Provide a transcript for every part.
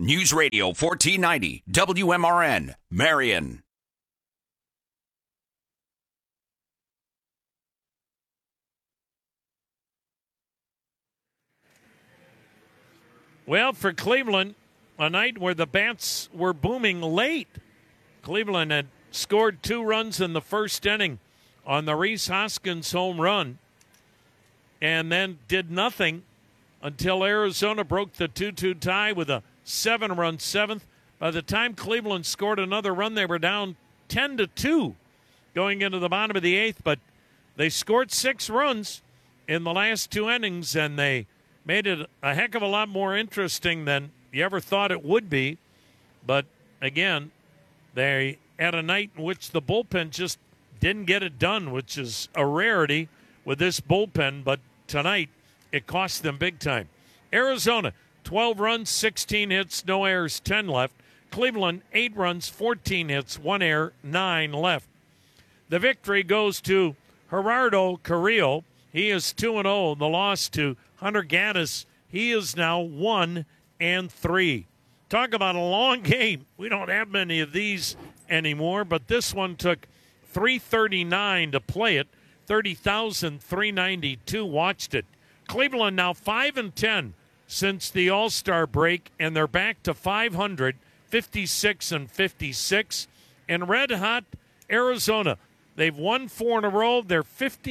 News Radio 1490 WMRN, Marion. Well, for Cleveland, a night where the bats were booming late. Cleveland had scored 2 runs in the first inning on the Rhys Hoskins home run and then did nothing until Arizona broke the 2-2 tie with a 7-run seventh. By the time Cleveland scored another run, they were down 10-2 going into the bottom of the 8th, but they scored 6 runs in the last 2 innings, and they made it a heck of a lot more interesting than you ever thought it would be. But, again, they had a night in which the bullpen just didn't get it done, which is a rarity with this bullpen. But tonight, it cost them big time. Arizona, 12 runs, 16 hits, no errors, 10 left. Cleveland, 8 runs, 14 hits, 1 error, 9 left. The victory goes to Gerardo Carrillo. He is 2-0. The loss to Hunter Gaddis, he is now 1-3. Talk about a long game. We don't have many of these anymore, but this one took 339 to play it. 30,392 watched it. Cleveland now 5-10 since the All-Star break, and they're back to 500, 56-56. And red-hot Arizona, they've won 4 in a row. They're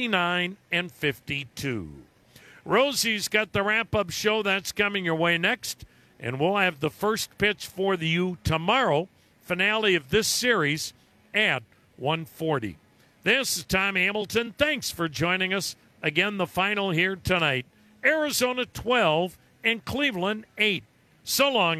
59-52. Rosie's got the wrap-up show. That's coming your way next. And we'll have the first pitch for you tomorrow, finale of this series at 1:40. This is Tom Hamilton. Thanks for joining us. Again, the final here tonight. Arizona 12 and Cleveland 8. So long.